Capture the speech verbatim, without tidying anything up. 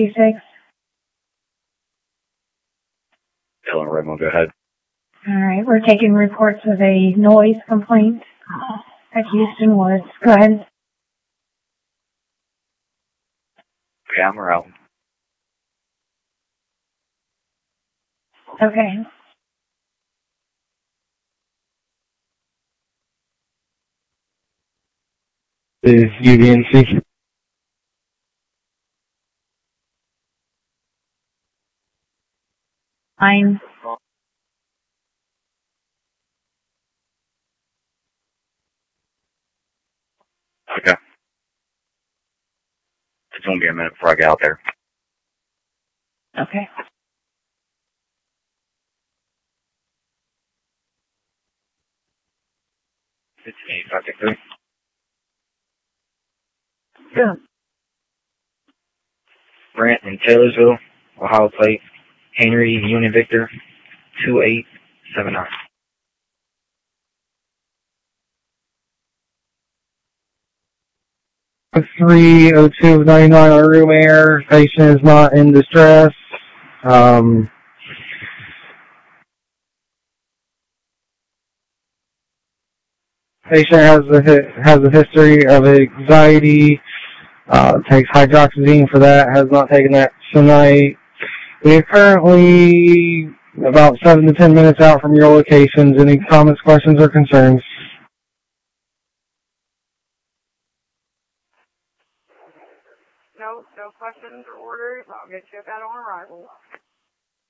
sixty-six. Dylan Redmond, go ahead. All right, we're taking reports of a noise complaint at Houston Woods. Go ahead. Okay, I'm around. Okay. Is U D N C. Fine. Okay. It's going to be a minute before I get out there. Okay. fifteen eighty-five, take three. Good. Brent in Taylorsville, Ohio plate, Henry Union Victor, two eight seven nine. three oh two ninety-nine on room air. Patient is not in distress. Um, patient has a has a history of anxiety. Uh, takes hydroxyzine for that. Has not taken that tonight. We are currently about seven to ten minutes out from your locations. Any comments, questions, or concerns? No, no questions or orders. I'll get you that on arrival.